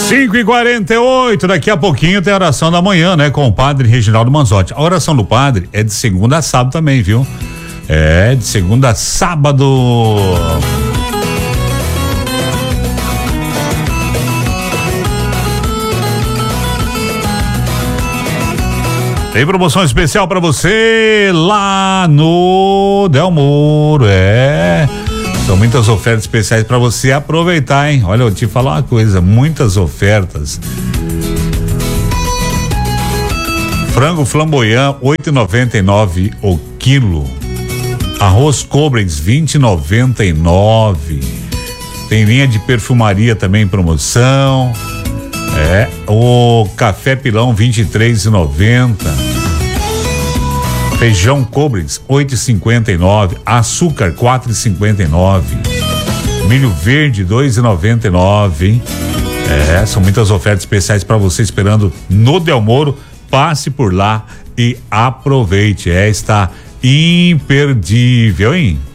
5h48, daqui a pouquinho tem a oração da manhã, né? Com o padre Reginaldo Manzotti. A oração do padre é de segunda a sábado também, viu? É, de segunda a sábado. Tem promoção especial pra você lá no Del Moro, São muitas ofertas especiais pra você aproveitar, hein? Olha, eu te falar uma coisa, muitas ofertas. Frango flamboyant, 8,99 o quilo. Arroz Cobrens, 20,99. Tem linha de perfumaria também em promoção. O café pilão 23,90. Feijão Cobrens 8,59. Açúcar 4,59. Milho verde 2,99, hein? São muitas ofertas especiais para você esperando no Del Moro. Passe por lá e aproveite. Está imperdível, hein?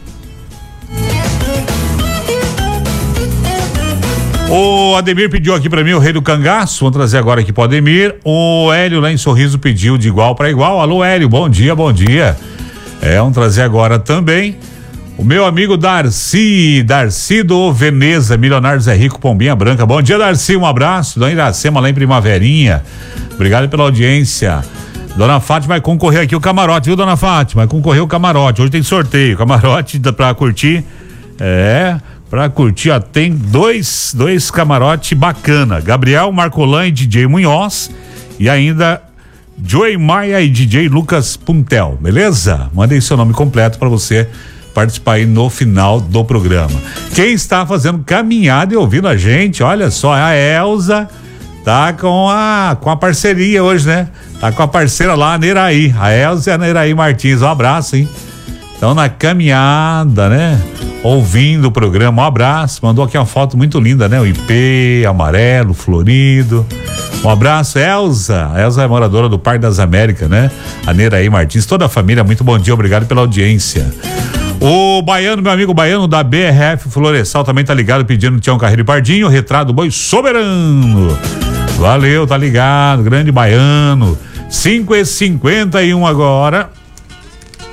O Ademir pediu aqui pra mim o Rei do Cangaço, vamos trazer agora aqui pro Ademir. O Hélio lá em Sorriso pediu de igual para igual. Alô, Hélio, bom dia, bom dia. Vamos trazer agora também o meu amigo Darcy do Veneza, Milionário Zé Rico, Pombinha Branca. Bom dia, Darcy, um abraço. Dona Iracema lá em Primaverinha, obrigado pela audiência. Dona Fátima vai concorrer aqui o camarote, viu, Dona Fátima? Vai concorrer o camarote, hoje tem sorteio, camarote pra curtir, pra curtir, ó, tem dois camarotes bacana, Gabriel Marcolan e DJ Munhoz, e ainda Joey Maia e DJ Lucas Puntel, beleza? Mandei seu nome completo pra você participar aí no final do programa. Quem está fazendo caminhada e ouvindo a gente, olha só, é a Elza, tá com a parceria hoje, né? Tá com a parceira lá, a Neraí, a Elza e a Neraí Martins, um abraço, hein? Então na caminhada, né? Ouvindo o programa, um abraço, mandou aqui uma foto muito linda, né? O IP, amarelo, florido, um abraço, Elza. A Elza é moradora do Parque das Américas, né? A Neraí Martins, toda a família, muito bom dia, obrigado pela audiência. O Baiano, meu amigo Baiano da BRF Florestal também tá ligado, pedindo Tião Carreiro e Pardinho, retrato boi soberano. Valeu, tá ligado, grande Baiano. 5h51 agora.